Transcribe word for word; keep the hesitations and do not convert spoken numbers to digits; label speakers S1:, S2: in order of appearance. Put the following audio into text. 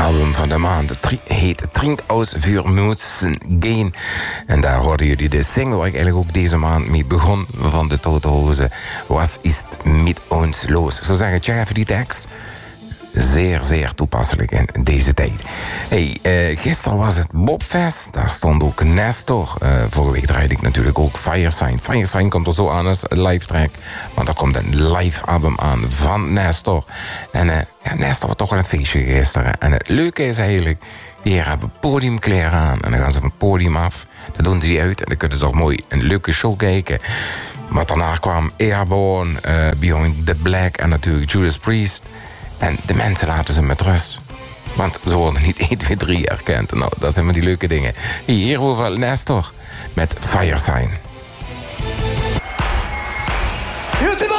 S1: album van de maand heet Trink aus für Müssen gehen. En daar hoorden jullie de single waar ik eigenlijk ook deze maand mee begon van de Tote Hosen. Was ist mit uns los? Ik zou zeggen, check even die tekst. Zeer, zeer toepasselijk in deze tijd. Hey, uh, gisteren was het Bobfest. Daar stond ook Nestor. Uh, vorige week draaide ik natuurlijk ook Firesign. Firesign komt er zo aan als live track. Want er komt een live album aan van Nestor. En uh, ja, Nestor was toch wel een feestje gisteren. En het leuke is eigenlijk, die heren hebben podiumkleren aan. En dan gaan ze van het podium af. Dan doen ze die uit. En dan kunnen ze toch mooi een leuke show kijken. Maar daarna kwam Airborne, uh, Beyond the Black en natuurlijk Judas Priest. En de mensen laten ze met rust. Want ze worden niet één, twee, drie erkend. Nou, dat zijn maar die leuke dingen. Hier over Nestor met Firesign.
S2: Ultimo!